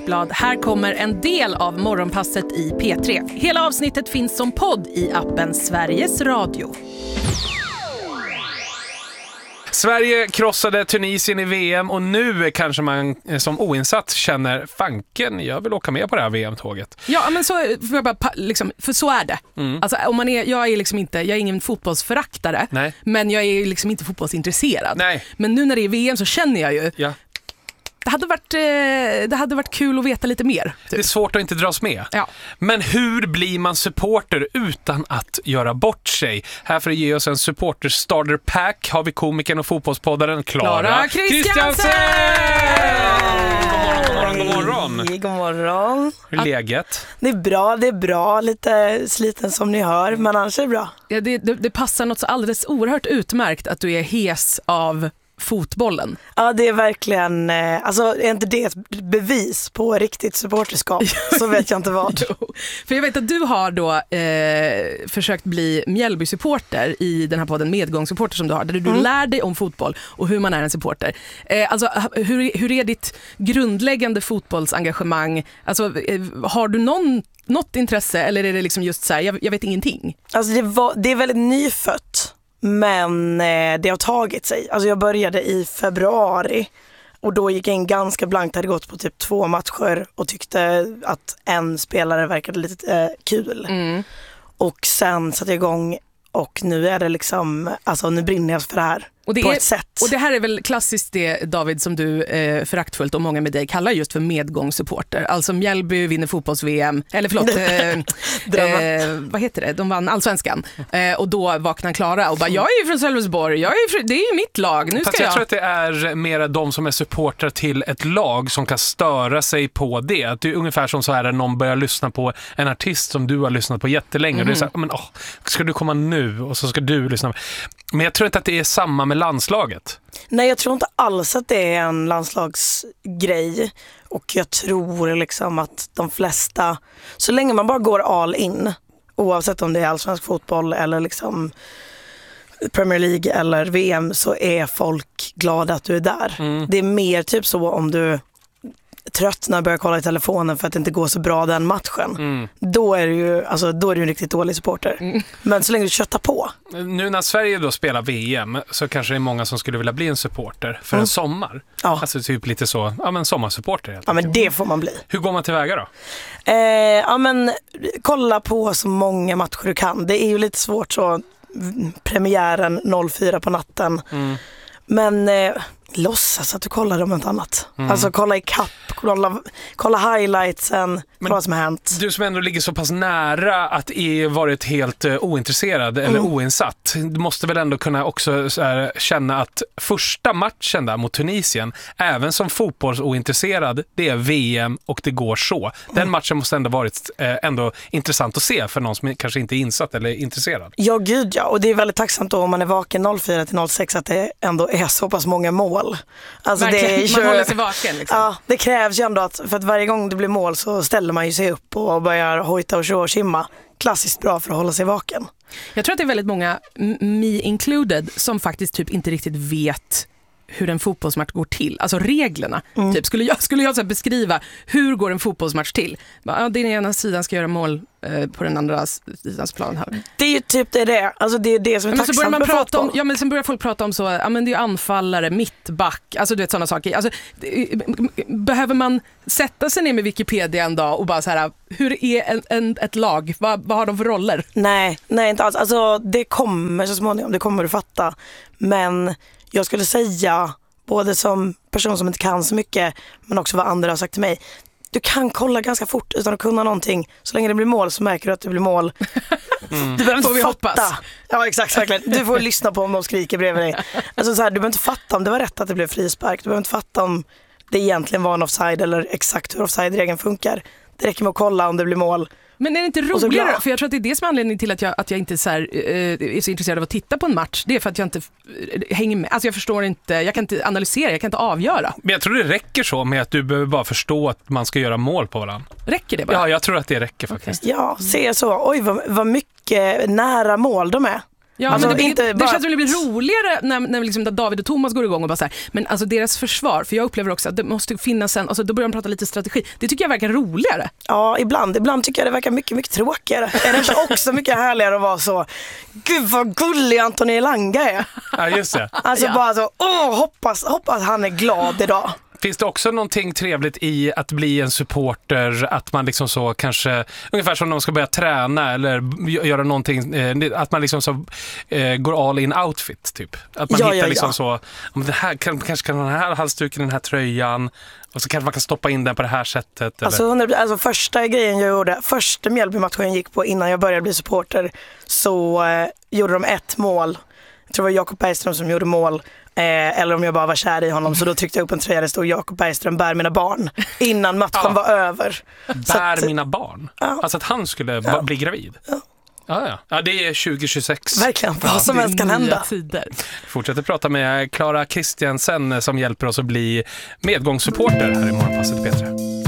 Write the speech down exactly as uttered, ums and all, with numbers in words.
Sportbladet. Här kommer en del av morgonpasset i P tre. Hela avsnittet finns som podd i appen Sveriges Radio. Sverige krossade Tunisien i V M och nu kanske man som oinsatt känner fanken, jag vill åka med på det här V M-tåget. Ja, men så för, jag bara, liksom, för så är det. Mm. Alltså, om man är, jag är liksom inte, jag är ingen fotbollsföraktare, Nej. men jag är liksom inte fotbollsintresserad. Nej. Men nu när det är V M så känner jag ju ja. Det hade, varit, det hade varit kul att veta lite mer. Typ. Det är svårt att inte dras med. Ja. Men hur blir man supporter utan att göra bort sig? Här för att ge oss en supporter starter pack har vi komikern och fotbollspoddaren Klara Kristiansen! God morgon, god morgon. Hej, god morgon. Hur är läget? Det är bra, det är bra. Lite sliten som ni hör, men annars är det bra. Ja, det, det, det passar något så alldeles oerhört utmärkt att du är hes av fotbollen. Ja, det är verkligen, alltså är inte det ett bevis på riktigt supporterskap så vet jag inte vad. Jo, för jag vet att du har då eh, försökt bli Mjällby-supporter i den här podden Medgångssupporter som du har, där du mm. lär dig om fotboll och hur man är en supporter. Eh, alltså, hur, hur är ditt grundläggande fotbollsengagemang? Alltså, eh, har du någon, något intresse eller är det liksom just så här, jag, jag vet ingenting? Alltså det, var, det är väldigt nyfött. Men eh, det har tagit sig. Alltså jag började i februari och då gick jag in ganska blankt. Hade gått på typ två matcher och tyckte att en spelare verkade lite eh, kul. Mm. Och sen satte jag igång och nu är det liksom, alltså nu brinner jag för det här. Och det, på är, ett sätt. och det här är väl klassiskt det, David, som du eh, föraktfullt och många med dig kallar just för medgångssupporter. Alltså Mjällby vinner fotbolls-V M, eller förlåt, eh, eh, vad heter det? De vann allsvenskan. Eh, och då vaknar Klara och bara, jag är ju från Sölvesborg, jag är från, det är ju mitt lag, nu ska Fast jag. jag... tror att det är mer de som är supportrar till ett lag som kan störa sig på det. Det är ungefär som så här när någon börjar lyssna på en artist som du har lyssnat på jättelänge. Mm. Och det är så här, men, åh, ska du komma nu och så ska du lyssna. Men jag tror inte att det är samma med landslaget. Nej, jag tror inte alls att det är en landslagsgrej. Och jag tror liksom att de flesta, så länge man bara går all in, oavsett om det är allsvensk fotboll eller liksom Premier League eller V M, så är folk glada att du är där. Mm. Det är mer typ så om du trött när jag börjar kolla i telefonen för att det inte går så bra den matchen. Mm. Då är du ju alltså, då är du en riktigt dålig supporter. Mm. Men så länge du köttar på. Nu när Sverige då spelar V M så kanske det är många som skulle vilja bli en supporter för mm. en sommar. Ja. Alltså typ lite så, ja men sommarsupporter helt Ja men det får man bli. Hur går man tillväga då? Eh, ja men kolla på så många matcher du kan. Det är ju lite svårt så premiären noll fyra på natten. Mm. Men eh, låtsas att du kollar om något annat. Mm. Alltså kolla i kapp, kolla, kolla highlightsen, kolla vad som har hänt. Du som ändå ligger så pass nära att är varit helt uh, ointresserad eller mm. oinsatt. Du måste väl ändå kunna också så här, känna att första matchen där mot Tunisien, även som fotbollsointresserad, det är V M och det går så. Den mm. matchen måste ändå varit uh, ändå intressant att se för någon som kanske inte är insatt eller intresserad. Ja gud ja, och det är väldigt tacksamt då om man är vaken noll fyra till noll sex att det ändå är så pass många mål. Alltså det är ju, man håller sig vaken liksom. Ja, det krävs ju ändå att för att varje gång det blir mål så ställer man ju sig upp och börjar hojta och tjå och kimma. Klassiskt bra för att hålla sig vaken. Jag tror att det är väldigt många, me included, som faktiskt typ inte riktigt vet hur en fotbollsmatch går till. Alltså reglerna. Mm. Typ, skulle jag, skulle jag så här beskriva hur går en fotbollsmatch till? Ja, den ena sidan ska göra mål eh, på den andra sidans plan här. Det är ju typ det det. Alltså det är det som är men tacksamt så börjar man med prata fotboll. om, ja, men sen börjar folk prata om så, ja men det är anfallare, mittback, alltså du vet sådana saker. Alltså, det, behöver man sätta sig ner med Wikipedia en dag och bara så här, hur är en, en, ett lag? Vad, vad har de för roller? Nej, nej inte alls. Alltså det kommer så småningom, det kommer du fatta. Men jag skulle säga, både som person som inte kan så mycket, men också vad andra har sagt till mig, du kan kolla ganska fort utan att kunna någonting. Så länge det blir mål så märker du att det blir mål. Mm. Du behöver inte fatta. Hoppas. Ja, exakt, verkligen. Du får lyssna på om de skriker bredvid dig. Alltså så här, du behöver inte fatta om det var rätt att det blev frispark. Du behöver inte fatta om det egentligen var en offside eller exakt hur offside-regeln funkar. Det räcker med att kolla om det blir mål. Men är det inte roligare? För jag tror att det är det som är anledningen till att jag, att jag inte så här, eh, är så intresserad av att titta på en match. Det är för att jag inte eh, hänger med. Alltså jag förstår inte, jag kan inte analysera, jag kan inte avgöra. Men jag tror det räcker så med att du behöver bara förstå att man ska göra mål på varandra. Räcker det bara? Ja, jag tror att det räcker faktiskt. Okay. Ja, se så. Oj, vad, vad mycket nära mål de är. Ja, alltså, men det, inte det, bara... det känns som det blir roligare när, när liksom David och Thomas går igång och bara så här, men alltså deras försvar, för jag upplever också att det måste finnas en, alltså då börjar de prata lite strategi. Det tycker jag verkar roligare. Ja, ibland. Ibland tycker jag det verkar mycket, mycket tråkigare. Är det inte också mycket härligare att vara så, gud vad gullig Anthony Elanga är. Ja, just det. Alltså Ja. bara så, åh, hoppas, hoppas han är glad idag. Finns det också någonting trevligt i att bli en supporter, att man liksom så kanske, ungefär som när man ska börja träna eller göra någonting, eh, att man liksom så eh, går all in outfit typ. Att man Ja, hittar ja, liksom ja. så, om det här kan, kanske kan den här halsduken, den här tröjan, och så kanske man kan stoppa in den på det här sättet. Eller? Alltså, hundra, alltså första grejen jag gjorde, första Mjällby-matchen jag gick på innan jag började bli supporter, så eh, gjorde de ett mål. Jag tror det var Jakob Bergström som gjorde mål. Eh, eller om jag bara var kär i honom, så då tryckte jag upp en tröja där det stod Jakob Bergström bär mina barn innan matchen Ja. var över. Bär att, mina barn? Ja. Alltså att han skulle Ja. bli gravid? Ja. Ja, ja. Ja, det är tjugo tjugosex. Verkligen, vad som helst kan Nya hända. tider. Fortsätter prata med Clara Christiansen som hjälper oss att bli medgångssupporter här i Morgonpasset P tre.